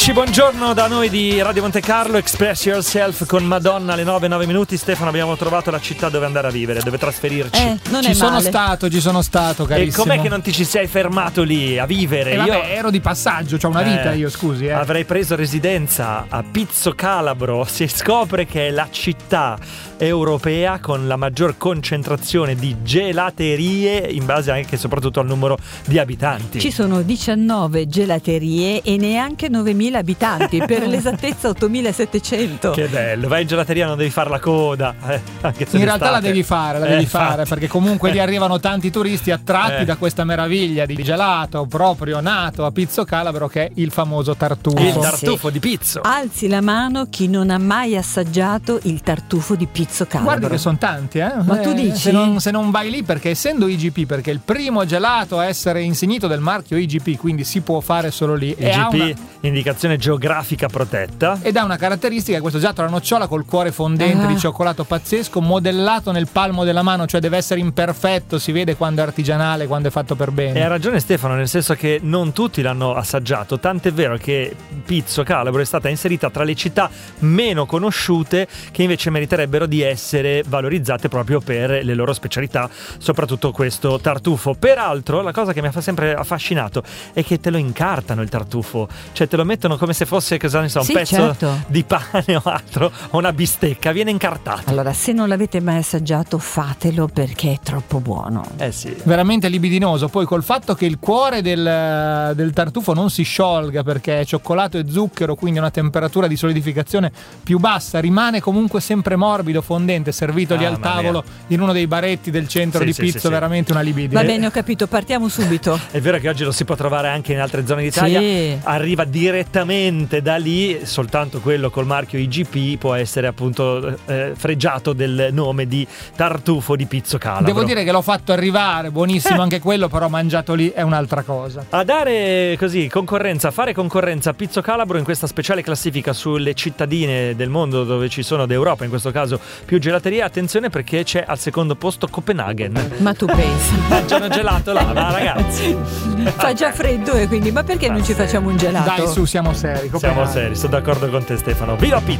Amici, buongiorno da noi di Radio Monte Carlo, Express Yourself con Madonna alle 9 minuti. Stefano, abbiamo trovato la città dove andare a vivere, dove trasferirci. Non ci sono stato, carissimo. E com'è che non ti ci sei fermato lì a vivere? Io ero di passaggio, c'ho una vita io, scusi. Avrei preso residenza a Pizzo Calabro. Si scopre che è la città europea con la maggior concentrazione di gelaterie in base anche e soprattutto al numero di abitanti. Ci sono 19 gelaterie e neanche 9.000 abitanti, per l'esattezza 8.700. Che bello, vai in gelateria, non devi fare la coda, anche se in realtà la devi fare perché comunque lì arrivano tanti turisti attratti da questa meraviglia di gelato proprio nato a Pizzo Calabro, che è il famoso tartufo. Il tartufo di Pizzo. Alzi la mano chi non ha mai assaggiato il tartufo di Pizzo Calabro. Guardi che sono tanti, Ma tu dici? Se non vai lì, perché essendo IGP, perché è il primo gelato a essere insignito del marchio IGP, quindi si può fare solo lì. IGP, indicazione geografica protetta. Ed ha una caratteristica, questo gelato alla nocciola col cuore fondente di cioccolato pazzesco, modellato nel palmo della mano, cioè deve essere imperfetto, si vede quando è artigianale, quando è fatto per bene. E ha ragione Stefano, nel senso che non tutti l'hanno assaggiato, tant'è vero che Pizzo Calabro è stata inserita tra le città meno conosciute, che invece meriterebbero di essere valorizzate proprio per le loro specialità, soprattutto questo tartufo. Peraltro la cosa che mi ha sempre affascinato è che te lo incartano il tartufo, cioè te lo mettono come se fosse, cosa ne so, un pezzo di pane o altro, o una bistecca, viene incartato. Allora, se non l'avete mai assaggiato, fatelo perché è troppo buono. Sì. Veramente libidinoso. Poi col fatto che il cuore del tartufo non si sciolga perché è cioccolato e zucchero, quindi una temperatura di solidificazione più bassa, rimane comunque sempre morbido, fondente, servito lì al tavolo in uno dei baretti del centro di Pizzo, veramente una libidine. Va bene, ho capito, partiamo subito. È vero che oggi lo si può trovare anche in altre zone d'Italia, arriva direttamente da lì, soltanto quello col marchio IGP può essere appunto fregiato del nome di tartufo di Pizzo Calabro. Devo dire che l'ho fatto arrivare, buonissimo anche quello, però mangiato lì è un'altra cosa. A dare così fare concorrenza a Pizzo Calabro in questa speciale classifica sulle cittadine del mondo dove ci sono, d'Europa in questo caso, più gelaterie, attenzione perché c'è al secondo posto Copenaghen. Ma tu pensi? Mangiano gelato là, ma ragazzi. Fa già freddo e quindi, ma perché non ci facciamo un gelato? Dai, su, siamo seri. Siamo seri, sto d'accordo con te Stefano. Viva Pizzo!